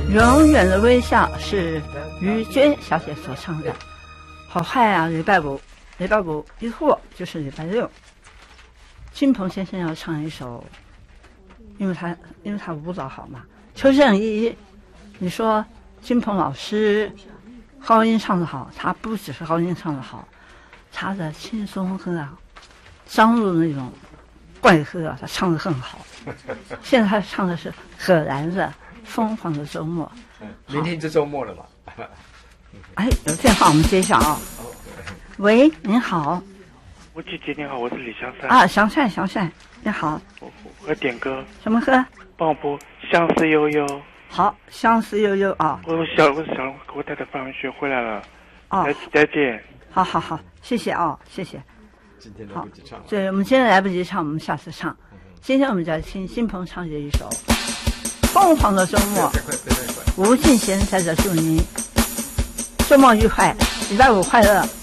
永远的微笑是于娟小姐所唱的。好快啊！礼拜五一过就是礼拜六。金鹏先生要唱一首，因为他舞蹈好嘛。邱正一，你说金鹏老师高音唱得好，他不只是高音唱得好，他的轻松和张入那种怪喝他唱得更好。现在他唱的是可燃的疯狂的周末。 明天就周末了嘛。 哎，有电话我们接一下啊。喂，您好。 吴姐姐你好，我是李香山。 啊，祥善，你好。 我要点歌。 什么歌？ 帮我播《相思悠悠》。 好，相思悠悠啊。 我太太放完学回来了。 哦， 再见。 好，谢谢啊，谢谢。 今天来不及唱。 对，我们今天来不及唱，我们下次唱。今天我们就要听金鹏唱的一首《疯狂的周末》。吴敬贤在这祝您周末愉快，礼拜五快乐。